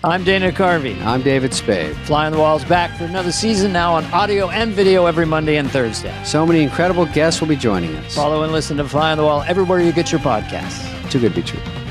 I'm Dana Carvey. I'm David Spade. Fly on the Wall's back for another season, now on audio and video every Monday and Thursday. So many incredible guests will be joining us. Follow and listen to Fly on the Wall everywhere you get your podcasts. Too good to be true.